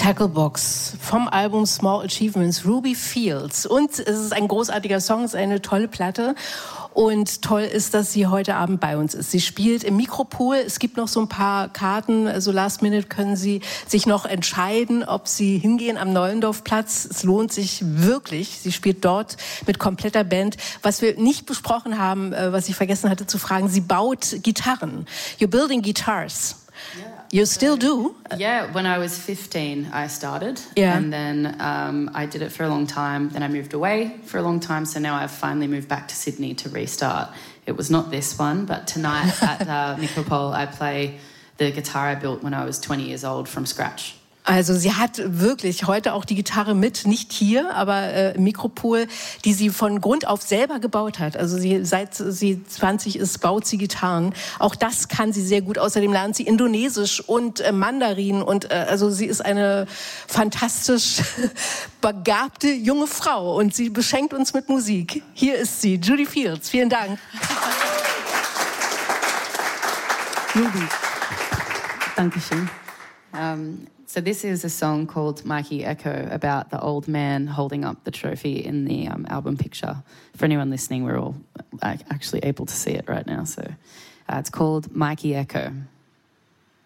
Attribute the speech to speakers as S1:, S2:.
S1: Tacklebox vom Album Small Achievements, Ruby Fields. Und es ist ein großartiger Song, es ist eine tolle Platte. Und toll ist, dass sie heute Abend bei uns ist. Sie spielt im Mikropool. Es gibt noch so ein paar Karten. Also last minute können Sie sich noch entscheiden, ob Sie hingehen am Neulendorfplatz. Es lohnt sich wirklich. Sie spielt dort mit kompletter Band. Was wir nicht besprochen haben, was ich vergessen hatte zu fragen, sie baut Gitarren. You're building guitars.
S2: Yeah.
S1: You still do?
S2: Yeah, when I was 15, I started.
S1: Yeah.
S2: And then I did it for a long time. Then I moved away for a long time. So now I've finally moved back to Sydney to restart. It was not this one, but tonight at Micropole, I play the guitar I built when I was 20 years old from scratch.
S1: Also sie hat wirklich heute auch die Gitarre mit, nicht hier, aber im Mikropool, die sie von Grund auf selber gebaut hat. Also seit sie 20 ist, baut sie Gitarren. Auch das kann sie sehr gut. Außerdem lernt sie Indonesisch und Mandarin. Und also sie ist eine fantastisch begabte junge Frau. Und sie beschenkt uns mit Musik. Hier ist sie, Judy Fields. Vielen Dank.
S2: Ruby. Dankeschön. So this is a song called Mikey Echo about the old man holding up the trophy in the album picture. For anyone listening, we're all actually able to see it right now. So it's called Mikey Echo.